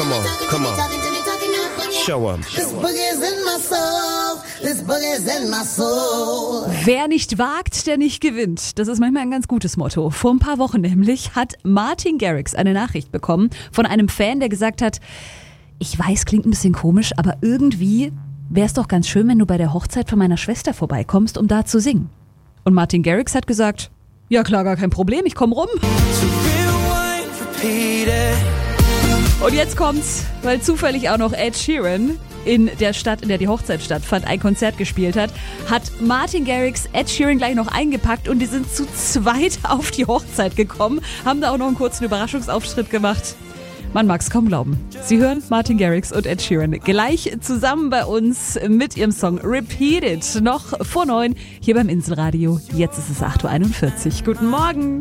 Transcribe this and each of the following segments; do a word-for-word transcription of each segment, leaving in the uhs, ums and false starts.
Come on, come on. Show 'em. This boogie's in my soul. This boogie's in my soul. Wer nicht wagt, der nicht gewinnt. Das ist manchmal ein ganz gutes Motto. Vor ein paar Wochen nämlich hat Martin Garrix eine Nachricht bekommen von einem Fan, der gesagt hat, ich weiß, klingt ein bisschen komisch, aber irgendwie wäre es doch ganz schön, wenn du bei der Hochzeit von meiner Schwester vorbeikommst, um da zu singen. Und Martin Garrix hat gesagt, ja klar, gar kein Problem, ich komm rum. Und jetzt kommt's, weil zufällig auch noch Ed Sheeran in der Stadt, in der die Hochzeit stattfand, ein Konzert gespielt hat, hat Martin Garrix Ed Sheeran gleich noch eingepackt und die sind zu zweit auf die Hochzeit gekommen, haben da auch noch einen kurzen Überraschungsauftritt gemacht. Man mag's kaum glauben. Sie hören Martin Garrix und Ed Sheeran gleich zusammen bei uns mit ihrem Song Repeat It. Noch vor neun hier beim Inselradio. Jetzt ist es acht Uhr einundvierzig. Guten Morgen.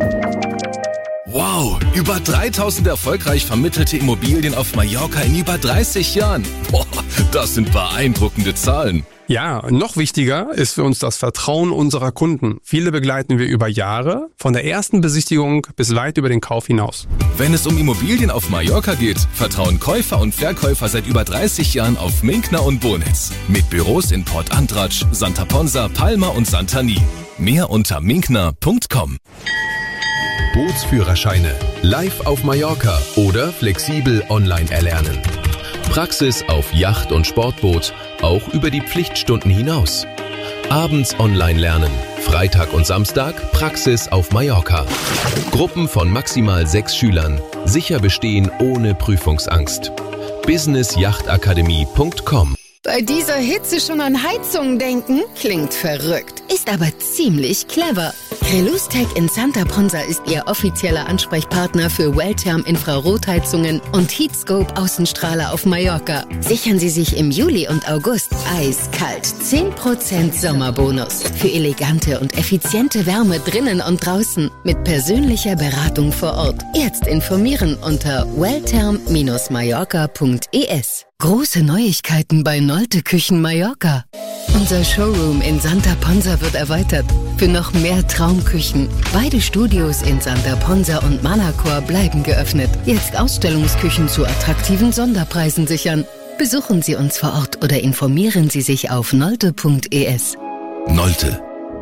Wow, über dreitausend erfolgreich vermittelte Immobilien auf Mallorca in über dreißig Jahren. Boah, das sind beeindruckende Zahlen. Ja, noch wichtiger ist für uns das Vertrauen unserer Kunden. Viele begleiten wir über Jahre, von der ersten Besichtigung bis weit über den Kauf hinaus. Wenn es um Immobilien auf Mallorca geht, vertrauen Käufer und Verkäufer seit über dreißig Jahren auf Minkner und Bonitz. Mit Büros in Port Antratsch, Santa Ponsa, Palma und Santani. Mehr unter minkner punkt com. Bootsführerscheine live auf Mallorca oder flexibel online erlernen. Praxis auf Yacht und Sportboot, auch über die Pflichtstunden hinaus. Abends online lernen, Freitag und Samstag Praxis auf Mallorca. Gruppen von maximal sechs Schülern, sicher bestehen ohne Prüfungsangst. business yacht akademie punkt com. Bei dieser Hitze schon an Heizungen denken? Klingt verrückt, ist aber ziemlich clever. Relustech in Santa Ponsa ist Ihr offizieller Ansprechpartner für Welltherm-Infrarotheizungen und Heatscope Außenstrahler auf Mallorca. Sichern Sie sich im Juli und August eiskalt zehn Prozent Sommerbonus für elegante und effiziente Wärme drinnen und draußen mit persönlicher Beratung vor Ort. Jetzt informieren unter welltherm Bindestrich mallorca punkt e s. Große Neuigkeiten bei Nolte Küchen Mallorca. Unser Showroom in Santa Ponsa wird erweitert für noch mehr Traumküchen. Beide Studios in Santa Ponsa und Manacor bleiben geöffnet. Jetzt Ausstellungsküchen zu attraktiven Sonderpreisen sichern. Besuchen Sie uns vor Ort oder informieren Sie sich auf nolte punkt e s. Nolte.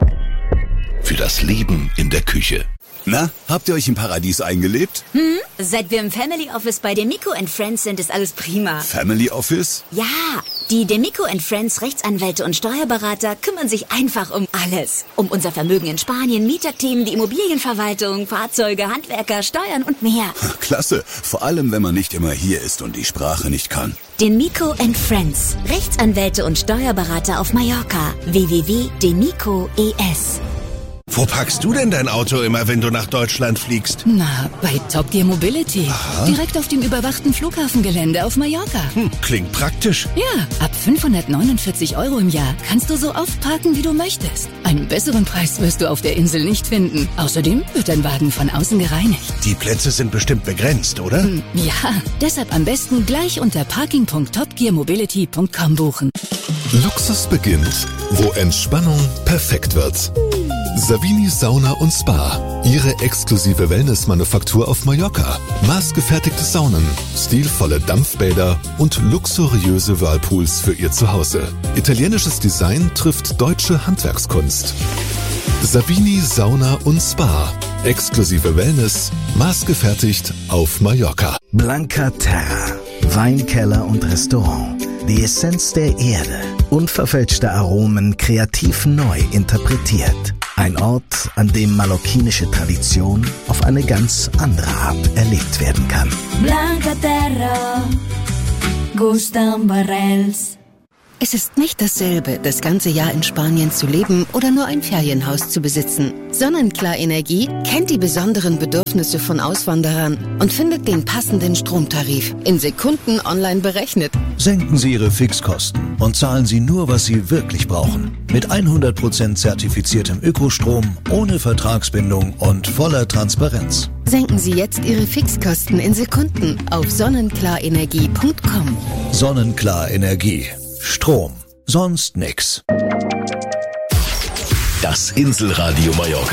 Für das Leben in der Küche. Na, habt ihr euch im Paradies eingelebt? Hm, seit wir im Family Office bei Demico and Friends sind, ist alles prima. Family Office? Ja, die Demico and Friends Rechtsanwälte und Steuerberater kümmern sich einfach um alles. Um unser Vermögen in Spanien, Mieterthemen, die Immobilienverwaltung, Fahrzeuge, Handwerker, Steuern und mehr. Klasse, vor allem wenn man nicht immer hier ist und die Sprache nicht kann. Demico and Friends Rechtsanwälte und Steuerberater auf Mallorca. w w w punkt demico punkt e s. Wo packst du denn dein Auto immer, wenn du nach Deutschland fliegst? Na, bei Top Gear Mobility. Aha. Direkt auf dem überwachten Flughafengelände auf Mallorca. Hm, klingt praktisch. Ja, ab fünfhundertneunundvierzig Euro im Jahr kannst du so oft parken, wie du möchtest. Einen besseren Preis wirst du auf der Insel nicht finden. Außerdem wird dein Wagen von außen gereinigt. Die Plätze sind bestimmt begrenzt, oder? Hm, ja, deshalb am besten gleich unter parking punkt top gear mobility punkt com buchen. Luxus beginnt, wo Entspannung perfekt wird. Savini Sauna und Spa. Ihre exklusive Wellness-Manufaktur auf Mallorca. Maßgefertigte Saunen, stilvolle Dampfbäder und luxuriöse Whirlpools für Ihr Zuhause. Italienisches Design trifft deutsche Handwerkskunst. Savini Sauna und Spa. Exklusive Wellness, maßgefertigt auf Mallorca. Blanca Terra. Weinkeller und Restaurant. Die Essenz der Erde. Unverfälschte Aromen kreativ neu interpretiert. Ein Ort, an dem mallorquinische Tradition auf eine ganz andere Art erlebt werden kann. Blanca Terra, Gustan Barrels. Es ist nicht dasselbe, das ganze Jahr in Spanien zu leben oder nur ein Ferienhaus zu besitzen. Sonnenklar Energie kennt die besonderen Bedürfnisse von Auswanderern und findet den passenden Stromtarif in Sekunden online berechnet. Senken Sie Ihre Fixkosten und zahlen Sie nur, was Sie wirklich brauchen. Mit hundert Prozent zertifiziertem Ökostrom, ohne Vertragsbindung und voller Transparenz. Senken Sie jetzt Ihre Fixkosten in Sekunden auf sonnenklarenergie punkt com. Sonnenklar Energie. Strom. Sonst nix. Das Inselradio Mallorca.